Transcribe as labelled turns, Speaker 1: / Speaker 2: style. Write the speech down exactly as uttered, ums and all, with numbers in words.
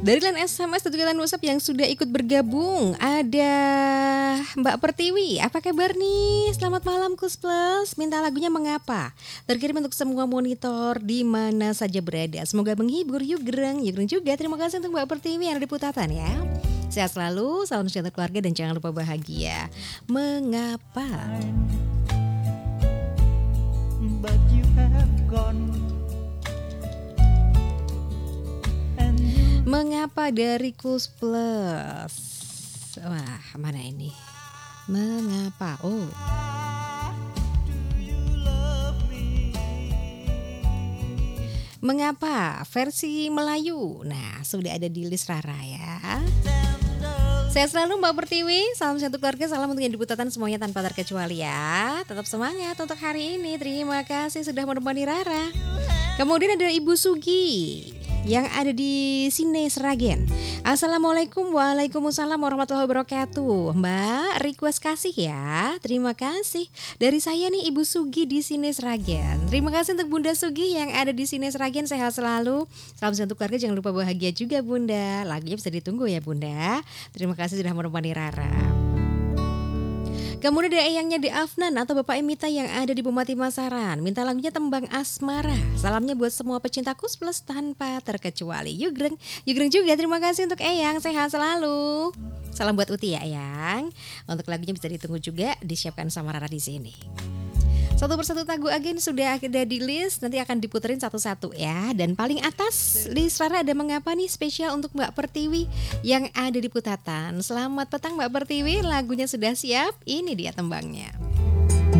Speaker 1: Dari line S M S dan juga line WhatsApp yang sudah ikut bergabung, ada Mbak Pertiwi. Apa kabar nih? Selamat malam Kus Plus. Minta lagunya Mengapa. Terkirim untuk semua monitor di mana saja berada. Semoga menghibur Yugreng. Yugreng juga. Terima kasih untuk Mbak Pertiwi yang ada di Putatan ya. Sehat selalu, salam sejahtera keluarga dan jangan lupa bahagia. Mengapa?
Speaker 2: But you have gone.
Speaker 1: Mengapa dari Kus Plus? Wah, mana ini? Mengapa? Oh. Mengapa versi Melayu? Nah, sudah ada di list Rara ya. Saya selalu Mbak Pertiwi, salam satu keluarga, salam untuk yang di Putatan semuanya tanpa terkecuali ya. Tetap semangat untuk hari ini. Terima kasih sudah menemani Rara. Kemudian ada Ibu Sugi yang ada di Sine Sragen. Assalamualaikum, waalaikumsalam warahmatullahi wabarakatuh. Mbak, request kasih ya. Terima kasih. Dari saya nih Ibu Sugi di Sine Sragen. Terima kasih untuk Bunda Sugi yang ada di Sine Sragen. Sehat selalu. Salam satu keluarga, jangan lupa bahagia juga Bunda. Lagunya bisa ditunggu ya Bunda. Terima kasih sudah menemani Rara. Kemudian ada eyangnya di Afnan atau Bapak Emita yang ada di Bupati Masaran. Minta lagunya Tembang Asmara. Salamnya buat semua pecinta Kus Plus tanpa terkecuali. Yugreng, Yugreng juga terima kasih untuk Eyang. Sehat selalu. Salam buat Uti ya Eyang. Untuk lagunya bisa ditunggu juga, disiapkan sama Rara di sini. Satu persatu lagu agen sudah ada di list, nanti akan diputerin satu-satu ya. Dan paling atas list Rara ada Mengapa nih spesial untuk Mbak Pertiwi yang ada di Putatan. Selamat petang Mbak Pertiwi, lagunya sudah siap, ini dia tembangnya.